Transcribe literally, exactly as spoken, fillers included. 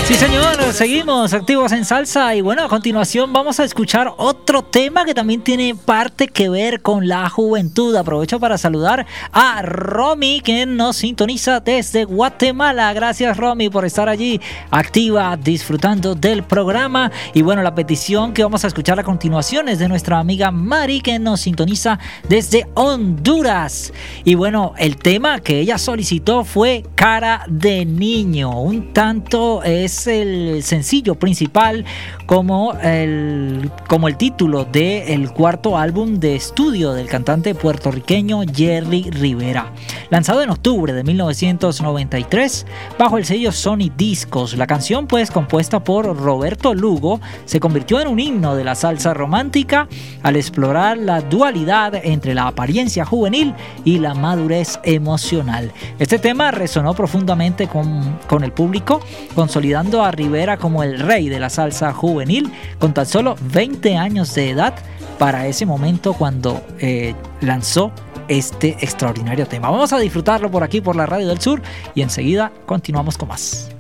Sí, señor, seguimos activos en salsa y bueno, a continuación vamos a escuchar otro tema que también tiene parte que ver con la juventud. Aprovecho para saludar a Romy, que nos sintoniza desde Guatemala. Gracias, Romy, por estar allí activa, disfrutando del programa. Y bueno, la petición que vamos a escuchar a continuación es de nuestra amiga Mari, que nos sintoniza desde Honduras. Y bueno, el tema que ella solicitó fue Cara de Niño. Un tanto es el sencillo principal como el, como el título del cuarto álbum de estudio del cantante puertorriqueño Jerry Rivera, lanzado en octubre de mil novecientos noventa y tres bajo el sello Sony Discos. La canción, pues compuesta por Roberto Lugo, se convirtió en un himno de la salsa romántica al explorar la dualidad entre la apariencia juvenil y la madurez emocional. Este tema resonó profundamente con, con el público, consolidando a Rivera como el rey de la salsa juvenil con tan solo veinte años de edad para ese momento cuando eh, lanzó este extraordinario tema. Vamos a disfrutarlo por aquí por la Radio del Sur y enseguida continuamos con más.